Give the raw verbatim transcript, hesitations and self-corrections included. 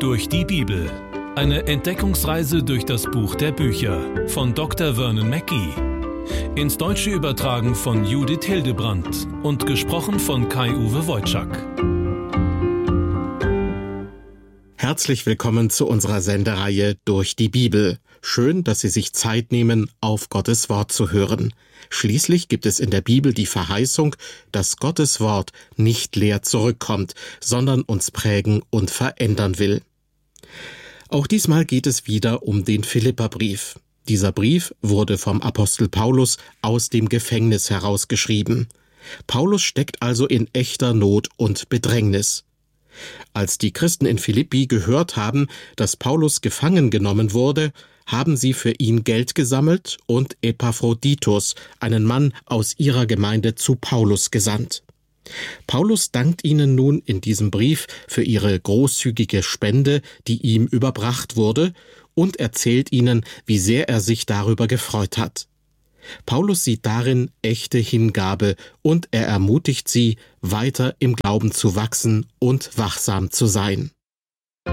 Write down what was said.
Durch die Bibel. Eine Entdeckungsreise durch das Buch der Bücher von Doktor Vernon Mackey. Ins Deutsche übertragen von Judith Hildebrandt und gesprochen von Kai-Uwe Wojczak. Herzlich willkommen zu unserer Sendereihe Durch die Bibel. Schön, dass Sie sich Zeit nehmen, auf Gottes Wort zu hören. Schließlich gibt es in der Bibel die Verheißung, dass Gottes Wort nicht leer zurückkommt, sondern uns prägen und verändern will. Auch diesmal geht es wieder um den Philipperbrief. Dieser Brief wurde vom Apostel Paulus aus dem Gefängnis herausgeschrieben. Paulus steckt also in echter Not und Bedrängnis. Als die Christen in Philippi gehört haben, dass Paulus gefangen genommen wurde, haben sie für ihn Geld gesammelt und Epaphroditus, einen Mann aus ihrer Gemeinde, zu Paulus gesandt. Paulus dankt ihnen nun in diesem Brief für ihre großzügige Spende, die ihm überbracht wurde, und erzählt ihnen, wie sehr er sich darüber gefreut hat. Paulus sieht darin echte Hingabe und er ermutigt sie, weiter im Glauben zu wachsen und wachsam zu sein.